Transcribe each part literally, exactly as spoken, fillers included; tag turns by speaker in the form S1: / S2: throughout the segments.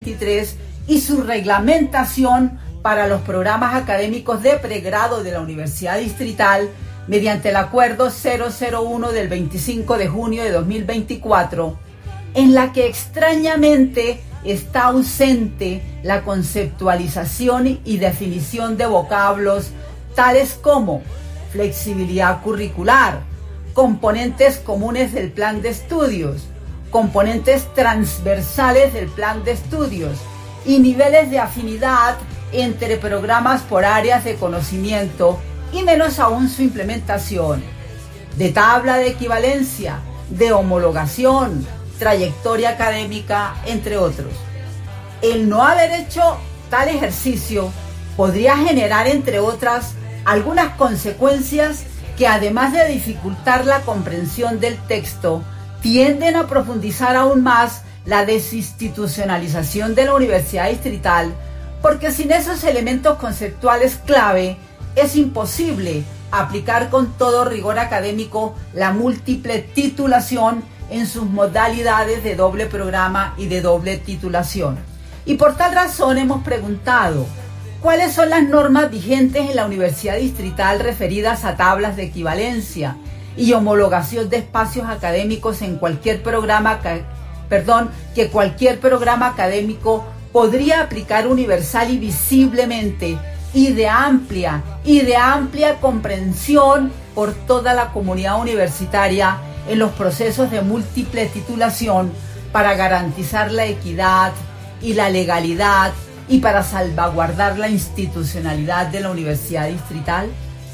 S1: veintitrés y su reglamentación para los programas académicos de pregrado de la Universidad Distrital mediante el Acuerdo cero cero uno del veinticinco de junio de dos mil veinticuatro, en la que extrañamente está ausente la conceptualización y definición de vocablos tales como flexibilidad curricular, componentes comunes del plan de estudios, componentes transversales del plan de estudios y niveles de afinidad entre programas por áreas de conocimiento y menos aún su implementación, de tabla de equivalencia, de homologación, trayectoria académica, entre otros. El no haber hecho tal ejercicio podría generar, entre otras, algunas consecuencias que, además de dificultar la comprensión del texto, tienden a profundizar aún más la desinstitucionalización de la Universidad Distrital, porque sin esos elementos conceptuales clave es imposible aplicar con todo rigor académico la múltiple titulación en sus modalidades de doble programa y de doble titulación. Y por tal razón hemos preguntado, ¿cuáles son las normas vigentes en la Universidad Distrital referidas a tablas de equivalencia y homologación de espacios académicos en cualquier programa, perdón, que cualquier programa académico podría aplicar universal y visiblemente y de amplia y de amplia comprensión por toda la comunidad universitaria en los procesos de múltiple titulación para garantizar la equidad y la legalidad y para salvaguardar la institucionalidad de la Universidad Distrital?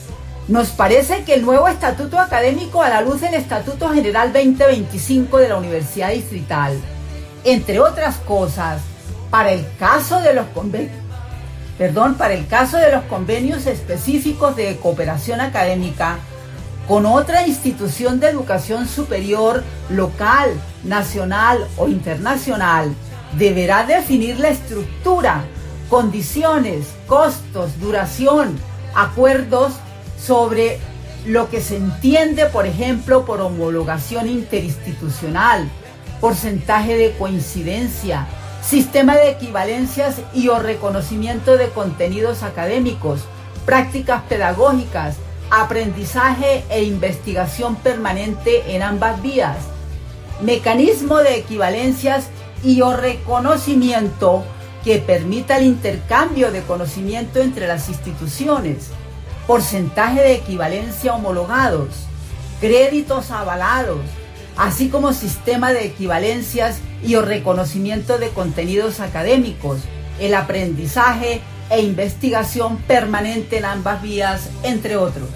S1: Nos parece que el nuevo estatuto académico, a la luz del Estatuto General veinte veinticinco de la Universidad Distrital, entre otras cosas, para el caso de los convenios, perdón, para el caso de los convenios específicos de cooperación académica con otra institución de educación superior local, nacional o internacional, deberá definir la estructura, condiciones, costos, duración, acuerdos sobre lo que se entiende, por ejemplo, por homologación interinstitucional, porcentaje de coincidencia, sistema de equivalencias y o reconocimiento de contenidos académicos, prácticas pedagógicas, aprendizaje e investigación permanente en ambas vías, mecanismo de equivalencias y o reconocimiento que permita el intercambio de conocimiento entre las instituciones, porcentaje de equivalencia homologados, créditos avalados, así como sistema de equivalencias y o reconocimiento de contenidos académicos, el aprendizaje e investigación permanente en ambas vías, entre otros.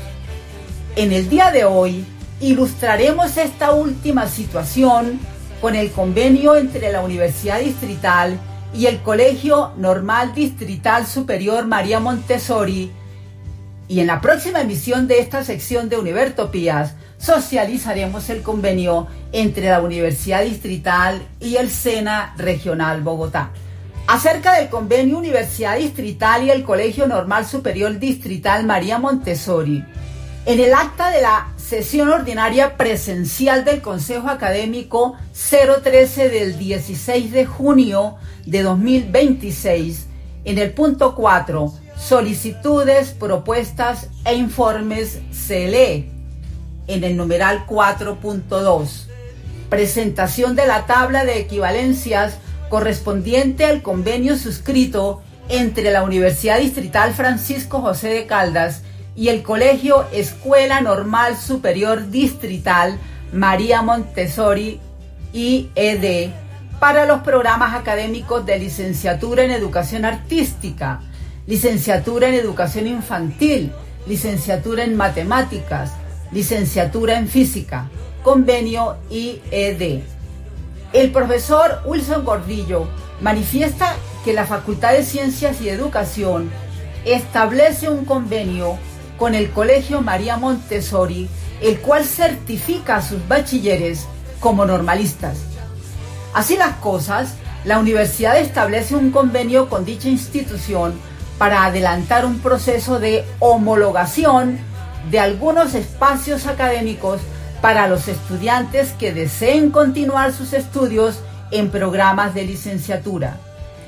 S1: En el día de hoy ilustraremos esta última situación con el convenio entre la Universidad Distrital y el Colegio Normal Distrital Superior María Montessori, y en la próxima emisión de esta sección de Univertopías socializaremos el convenio entre la Universidad Distrital y el SENA Regional Bogotá. Acerca del convenio Universidad Distrital y el Colegio Normal Superior Distrital María Montessori, en el acta de la sesión ordinaria presencial del Consejo Académico cero trece del dieciséis de junio de dos mil veintiséis, en el punto cuatro, solicitudes, propuestas e informes, se lee en el numeral cuatro punto dos, presentación de la tabla de equivalencias correspondiente al convenio suscrito entre la Universidad Distrital Francisco José de Caldas y el Colegio Escuela Normal Superior Distrital María Montessori I E D para los programas académicos de licenciatura en Educación Artística, licenciatura en Educación Infantil, licenciatura en Matemáticas, licenciatura en Física, convenio I E D. El profesor Wilson Gordillo manifiesta que la Facultad de Ciencias y Educación establece un convenio con el Colegio María Montessori, el cual certifica a sus bachilleres como normalistas. Así las cosas, la universidad establece un convenio con dicha institución para adelantar un proceso de homologación de algunos espacios académicos para los estudiantes que deseen continuar sus estudios en programas de licenciatura.